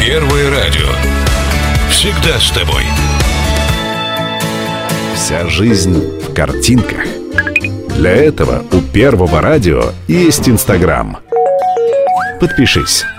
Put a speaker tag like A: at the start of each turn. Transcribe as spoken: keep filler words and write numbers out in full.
A: Первое радио. Всегда с тобой.
B: Вся жизнь в картинках. Для этого у Первого радио есть Инстаграм. Подпишись.